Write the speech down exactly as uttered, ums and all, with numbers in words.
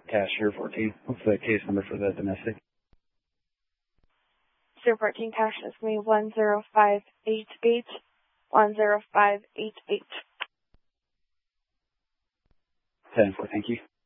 cash zero fourteen. What's the case number for the domestic? zero fourteen cash is going to be one zero five eight eight, one zero five eight eight. ten four, thank you.